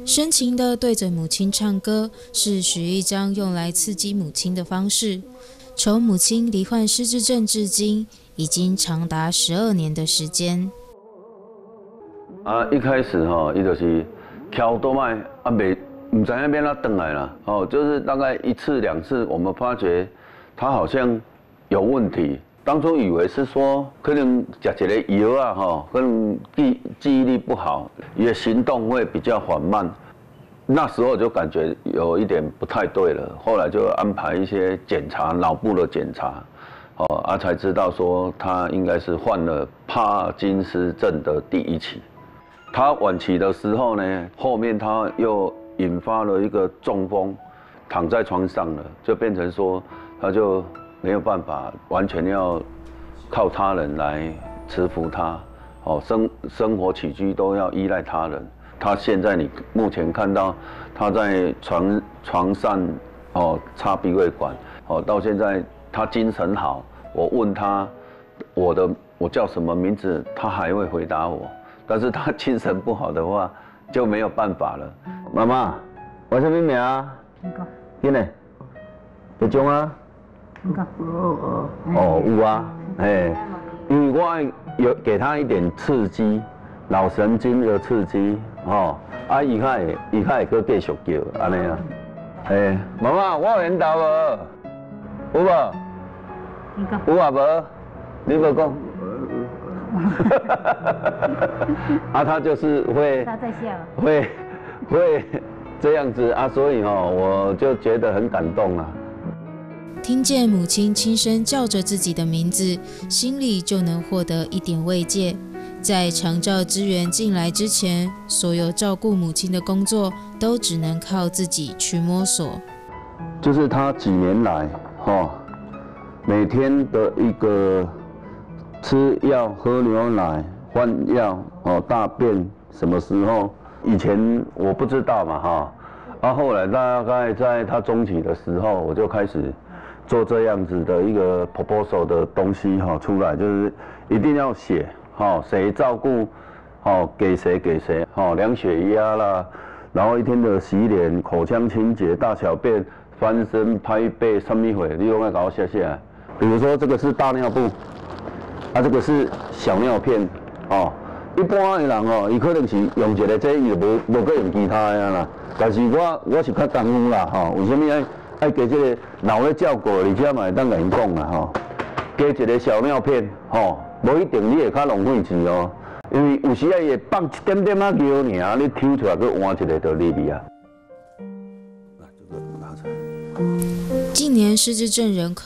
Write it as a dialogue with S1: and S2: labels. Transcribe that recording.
S1: 深情地对着母亲唱歌，是许一章用来刺激母亲的方式。从母亲罹患失智症至今，已经长达12年的时间。
S2: 一开始伊就是敲多麦唔知影要哪转来啦，就是大概1次2次，我们发觉他好像有问题。当初以为是说可能吃一个药啊，可能记忆力不好，也行动会比较缓慢。那时候就感觉有一点不太对了，后来就安排一些检查，脑部的检查，才知道说他应该是患了帕金斯症的第1期。他晚期的时候呢，后面他又引发了一个中风，躺在床上了，就变成说他就没有办法，完全要靠他人来持服他，生活起居都要依赖他人。他现在你目前看到他在床上插鼻胃管，到现在他精神好，我问他我叫什么名字，他还会回答我。但是他精神不好的话，就没有办法了。妈妈，我什么名啊？你呢？别种啊？有啊，因为我有给他一点刺激，脑神经的刺激，伊较会搁继续叫，安尼啊。妈妈，我有缘投无？有无？有啊无？你无讲。他就是会，
S3: 他在笑，
S2: 会这样子啊，所以我就觉得很感动啊。
S1: 听见母亲轻声叫着自己的名字，心里就能获得一点慰藉。在长照资源进来之前，所有照顾母亲的工作都只能靠自己去摸索。
S2: 就是他几年来，每天的一个吃药、喝牛奶、换药、大便什么时候？以前我不知道嘛，后来大概在他中期的时候，我就开始做这样子的一个 proposal 的东西出来，就是一定要写，谁照顾，给谁，量血压啦，然后一天的洗脸、口腔清洁、大小便、翻身、拍背，什么会，你都要给我写下来。比如说这个是大尿布。这个是小尿片，一般的人伊可能是用一个这，伊就无搁用其他的啦。但是我是较功夫啦，为什么爱加这个脑咧照顾，而且嘛会当甲因讲啦，加一个小尿片，无一定你会较浪费钱哦，因为有时伊会放一点点仔尿尔，你抽出来搁换一个就入去啊。
S1: 近年失智症人口